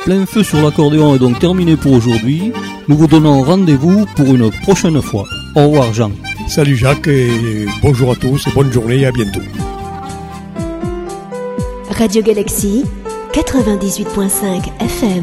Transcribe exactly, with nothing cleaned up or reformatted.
Plein feu sur l'accordéon est donc terminé pour aujourd'hui. Nous vous donnons rendez-vous pour une prochaine fois. Au revoir Jean. Salut Jacques et bonjour à tous et bonne journée et à bientôt. Radio Galaxy quatre-vingt-dix-huit virgule cinq F M.